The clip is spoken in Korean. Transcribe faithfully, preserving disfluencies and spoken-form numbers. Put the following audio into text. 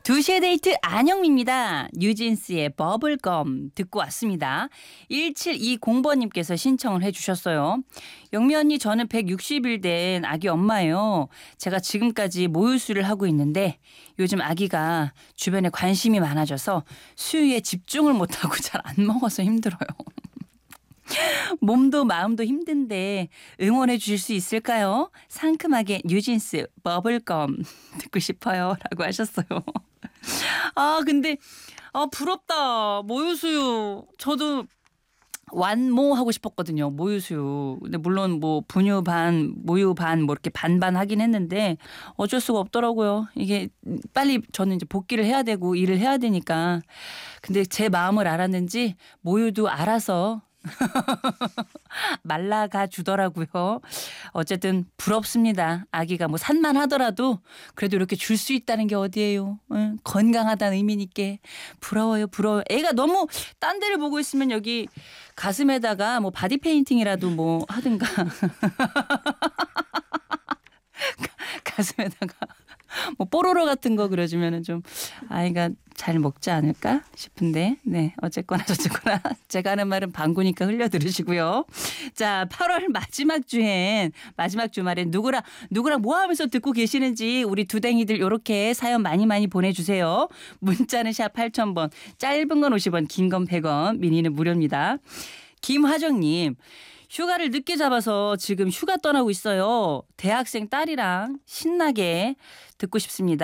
두 시의 데이트 안영미입니다. 뉴진스의 버블검 듣고 왔습니다. 일칠이공 번님께서 신청을 해주셨어요. 영미 언니, 저는 백육십 일 된 아기 엄마예요. 제가 지금까지 모유수유를 하고 있는데 요즘 아기가 주변에 관심이 많아져서 수유에 집중을 못하고 잘 안 먹어서 힘들어요. 몸도 마음도 힘든데 응원해 주실 수 있을까요? 상큼하게 뉴진스 버블검 듣고 싶어요 라고 하셨어요. 아 근데 아 부럽다. 모유수유 저도 완모 하고 싶었거든요. 모유수유. 근데 물론 뭐 분유 반 모유 반 뭐 이렇게 반반 하긴 했는데 어쩔 수가 없더라고요. 이게 빨리 저는 이제 복귀를 해야 되고 일을 해야 되니까. 근데 제 마음을 알았는지 모유도 알아서 말라가 주더라고요. 어쨌든 부럽습니다. 아기가 뭐 산만하더라도 그래도 이렇게 줄 수 있다는 게 어디예요. 응, 건강하다는 의미니까 부러워요. 부러워요. 애가 너무 딴 데를 보고 있으면 여기 가슴에다가 뭐 바디 페인팅이라도 뭐 하든가 가슴에다가 뭐 뽀로로 같은 거 그려주면은 좀 아이가 잘 먹지 않을까 싶은데 네 어쨌거나 저쨌거나 제가 하는 말은 방구니까 흘려 들으시고요. 자 팔월 마지막 주엔 마지막 주말엔 누구랑 누구랑 뭐 하면서 듣고 계시는지 우리 두댕이들 요렇게 사연 많이 많이 보내주세요. 문자는 샵 팔천 번, 짧은 건 오십 원, 긴 건 백 원, 미니는 무료입니다. 김화정님, 휴가를 늦게 잡아서 지금 휴가 떠나고 있어요. 대학생 딸이랑 신나게 듣고 싶습니다.